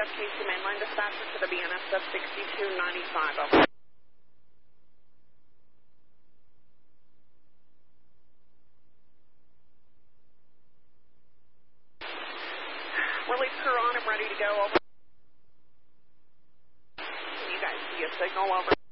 FKC mainline dispatcher to the BNSF 6295. Over. Relief crew on and ready to go. Over. Can you guys see a signal? Over.